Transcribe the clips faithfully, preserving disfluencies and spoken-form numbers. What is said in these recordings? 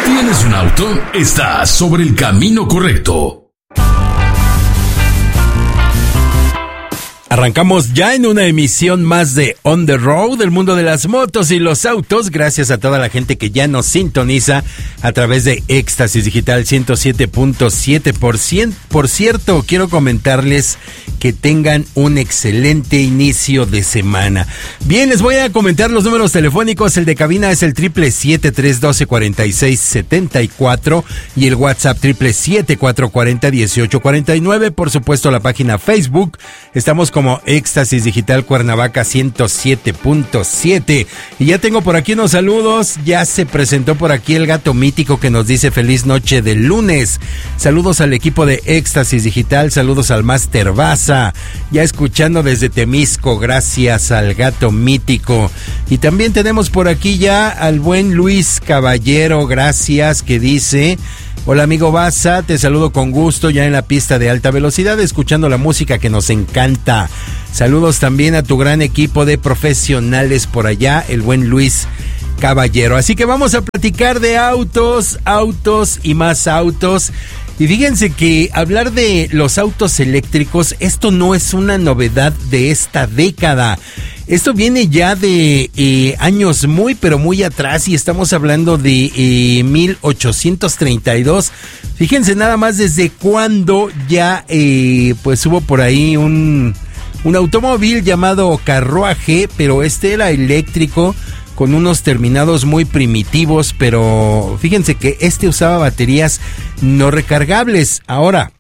¿Tienes un auto? Estás sobre el camino correcto. Arrancamos ya en una emisión más de On the Road, del mundo de las motos y los autos. Gracias a toda la gente que ya nos sintoniza a través de Éxtasis Digital ciento siete punto siete. Por, por cierto, quiero comentarles que tengan un excelente inicio de semana. Bien, les voy a comentar los números telefónicos. El de cabina es el triple siete tres doce cuarenta y seis setenta y cuatro y el WhatsApp triple siete cuatro cuarenta dieciocho cuarenta y nueve. Por supuesto, la página Facebook. Estamos con como Éxtasis Digital Cuernavaca ciento siete punto siete. Y ya tengo por aquí unos saludos. Ya se presentó por aquí el gato mítico que nos dice feliz noche de lunes. Saludos al equipo de Éxtasis Digital, saludos al Master Baza. Ya escuchando desde Temisco, gracias al gato mítico. Y también tenemos por aquí ya al buen Luis Caballero, gracias, que dice: hola amigo Baza, te saludo con gusto ya en la pista de alta velocidad, escuchando la música que nos encanta. Saludos también a tu gran equipo de profesionales por allá, el buen Luis Caballero. Así que vamos a platicar de autos, autos y más autos. Y fíjense que hablar de los autos eléctricos, esto no es una novedad de esta década. Esto viene ya de eh, años muy, pero muy atrás, y estamos hablando de eh, mil ochocientos treinta y dos. Fíjense nada más desde cuándo ya eh, pues hubo por ahí un, un automóvil llamado carruaje, pero este era eléctrico, con unos terminados muy primitivos, pero fíjense que este usaba baterías no recargables. Ahora,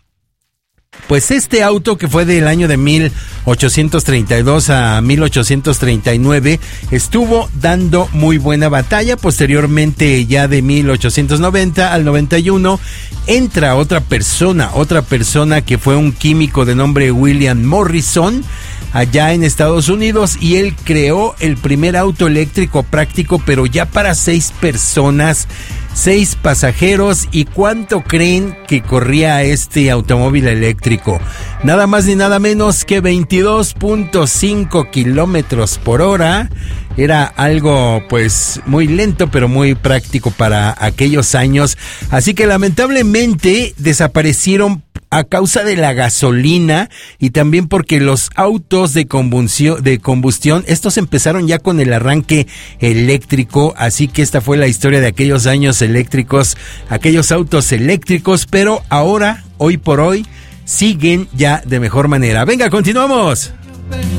pues este auto, que fue del año de mil ochocientos treinta y dos a mil ochocientos treinta y nueve, estuvo dando muy buena batalla. Posteriormente, ya de mil ochocientos noventa al noventa y uno, entra otra persona, otra persona que fue un químico de nombre William Morrison, allá en Estados Unidos, y él creó el primer auto eléctrico práctico, pero ya para seis personas, seis pasajeros. ¿Y cuánto creen que corría este automóvil eléctrico? Nada más ni nada menos que veintidós punto cinco kilómetros por hora. Era algo pues muy lento, pero muy práctico para aquellos años. Así que lamentablemente desaparecieron a causa de la gasolina, y también porque los autos de combustión, de combustión, estos empezaron ya con el arranque eléctrico. Así que esta fue la historia de aquellos años eléctricos, aquellos autos eléctricos, pero ahora, hoy por hoy, siguen ya de mejor manera. Venga, continuamos.